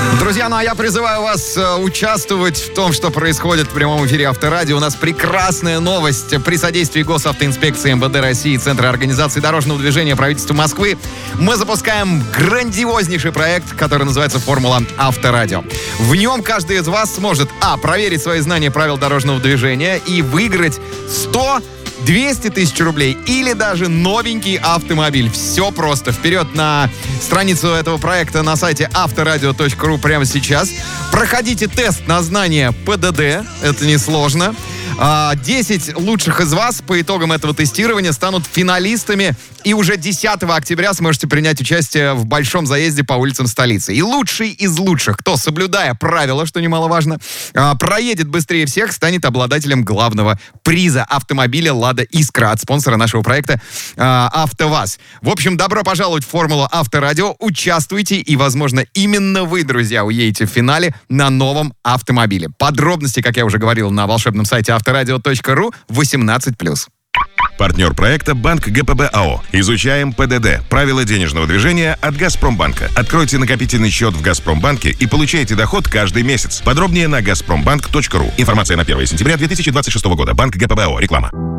Друзья, ну а я призываю вас участвовать в том, что происходит в прямом эфире Авторадио. У нас прекрасная новость. При содействии Госавтоинспекции МВД России и Центра организации дорожного движения правительства Москвы мы запускаем грандиознейший проект, который называется «Формула Авторадио». В нем каждый из вас сможет, проверить свои знания правил дорожного движения и выиграть 200 тысяч рублей или даже новенький автомобиль. Все просто. Вперед на страницу этого проекта на сайте авторадио.ру прямо сейчас. Проходите тест на знание ПДД. Это несложно. 10 лучших из вас по итогам этого тестирования станут финалистами, и уже 10 октября сможете принять участие в большом заезде по улицам столицы. И лучший из лучших, кто, соблюдая правила, что немаловажно, проедет быстрее всех, станет обладателем главного приза — автомобиля «Лада Искра» от спонсора нашего проекта «АвтоВАЗ». В общем, добро пожаловать в формулу Авторадио. Участвуйте, и, возможно, именно вы, друзья, уедете в финале на новом автомобиле. Подробности, как я уже говорил, на волшебном сайте авторадио.ру 18+. Партнер проекта — Банк ГПБ АО. Изучаем ПДД. Правила денежного движения от Газпромбанка. Откройте накопительный счет в Газпромбанке и получайте доход каждый месяц. Подробнее на газпромбанк.ру. Информация на 1 сентября 2026 года. Банк ГПБ АО. Реклама.